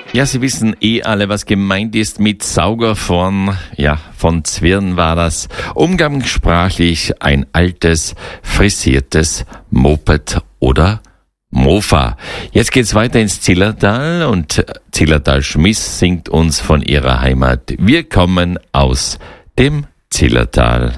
Ja, Sie wissen alle, was gemeint ist mit Sauger von Zwirn war das. Umgangssprachlich ein altes, frisiertes Moped oder Mofa. Jetzt geht's weiter ins Zillertal und Zillertal Schmiss singt uns von ihrer Heimat. Wir kommen aus dem Zillertal.